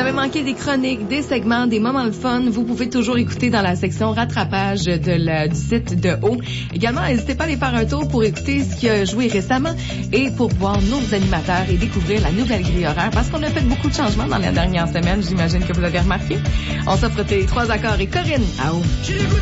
avez manqué des chroniques, des segments, des moments de fun, vous pouvez toujours écouter dans la section rattrapage du site de O. Également, n'hésitez pas à aller faire un tour pour écouter ce qui a joué récemment et pour voir nos animateurs et découvrir la nouvelle grille horaire parce qu'on a fait beaucoup de changements dans la dernière semaine, j'imagine que vous l'avez remarqué. On s'offre tes 3 accords et Corinne à O.